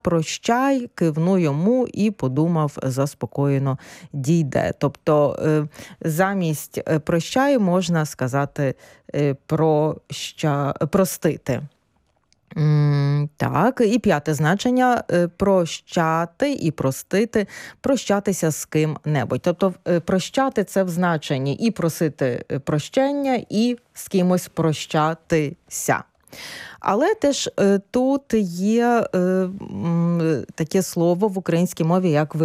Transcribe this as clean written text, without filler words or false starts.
прощай, кивну йому і подумав, заспокоєно дійде. Тобто замість прощай можна сказати простити. Так, і п'яте значення – прощати і простити, прощатися з ким-небудь. Тобто прощати – це в значенні і просити прощення, і з кимось прощатися. Але теж тут є таке слово в українській мові, як